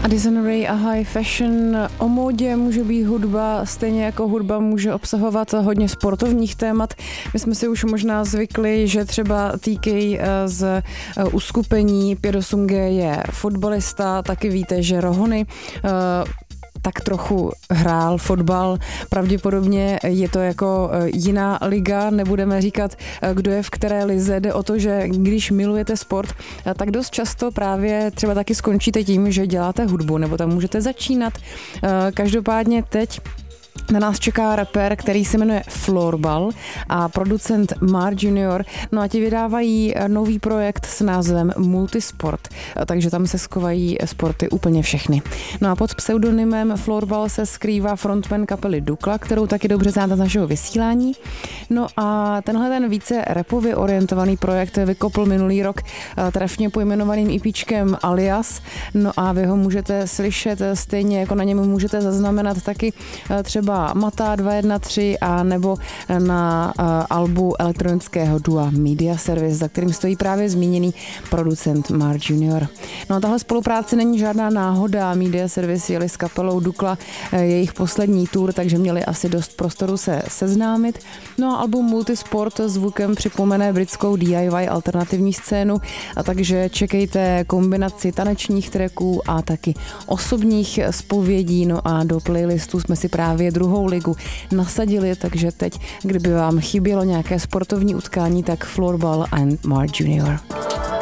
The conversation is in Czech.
Addison Rae a High Fashion. O módě může být hudba, stejně jako hudba může obsahovat hodně sportovních témat. My jsme si už možná zvykli, že třeba TK z uskupení 5-8G je fotbalista, taky víte, že Rohony tak trochu hrál fotbal. Pravděpodobně je to jako jiná liga, nebudeme říkat, kdo je v které lize. Jde o to, že když milujete sport, tak dost často právě třeba taky skončíte tím, že děláte hudbu, nebo tam můžete začínat. Každopádně teď na nás čeká rapper, který se jmenuje Floorball a producent Mar Junior. No a ti vydávají nový projekt s názvem Multisport, takže tam se skovají sporty úplně všechny. No a pod pseudonymem Floorball se skrývá frontman kapely Dukla, kterou taky dobře znáte z našeho vysílání. No a ten více rapově orientovaný projekt vykopl minulý rok trefně pojmenovaným EPčkem Alias. No a vy ho můžete slyšet stejně, jako na něm můžete zaznamenat taky třeba Mata 213 a nebo na albu elektronického dua Media Service, za kterým stojí právě zmíněný producent Mar Junior. No a tahle spolupráce není žádná náhoda. Media Service jeli s kapelou Dukla jejich poslední tour, takže měli asi dost prostoru se seznámit. No a album Multisport zvukem připomene britskou DIY alternativní scénu, a takže čekejte kombinaci tanečních tracků a taky osobních zpovědí. No a do playlistu jsme si právě druhou ligu nasadili, takže teď, kdyby vám chybělo nějaké sportovní utkání, tak Floorball and Mar Junior.